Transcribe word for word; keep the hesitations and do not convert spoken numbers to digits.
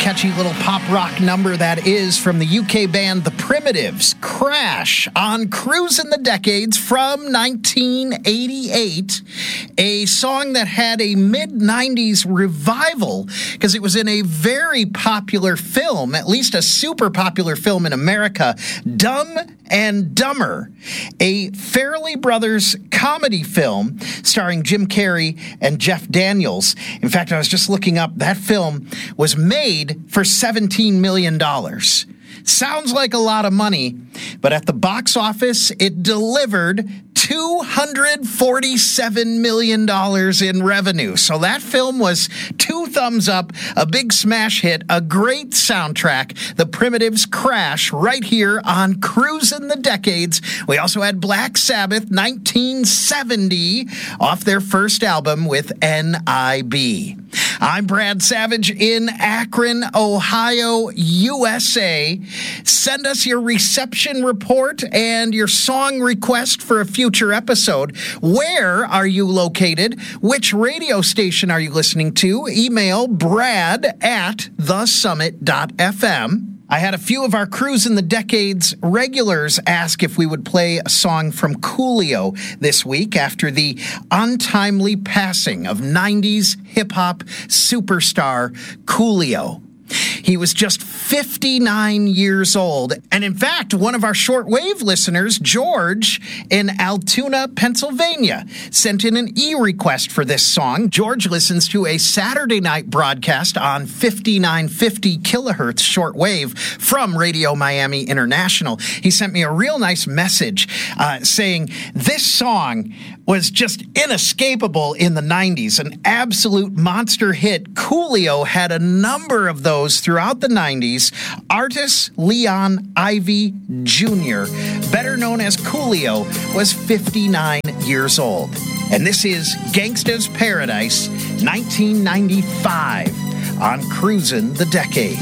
catchy little pop rock number that is from the U K band The Primitives, Crash, on Cruisin' the Decades from nineteen eighty-eight, a song that had a mid nineties revival because it was in a very popular film, at least a super popular film in America, Dumb and Dumber, a Farrelly Brothers comedy film starring Jim Carrey and Jeff Daniels. In fact, I was just looking up, that film was made for seventeen million dollars. Sounds like a lot of money, but at the box office, it delivered two hundred forty-seven million dollars in revenue. So that film was two thumbs up, a big smash hit, a great soundtrack. The Primitives, Crash, right here on Cruisin' the Decades. We also had Black Sabbath, nineteen seventy, off their first album with N I B. I'm Brad Savage in Akron, Ohio, U S A. Send us your reception report and your song request for a future episode. Where are you located? Which radio station are you listening to? Email brad at the summit dot f m. I had a few of our Cruisin' the Decades regulars ask if we would play a song from Coolio this week after the untimely passing of nineties hip-hop superstar Coolio. He was just fifty-nine years old. And in fact, one of our shortwave listeners, George, in Altoona, Pennsylvania, sent in an e-request for this song. George listens to a Saturday night broadcast on fifty-nine fifty kilohertz shortwave from Radio Miami International. He sent me a real nice message uh, saying this song was just inescapable in the nineties, an absolute monster hit. Coolio had a number of those throughout the nineties. Artis Leon Ivy Junior, better known as Coolio, was fifty-nine years old. And this is Gangsta's Paradise, nineteen ninety-five, on Cruisin' the Decades.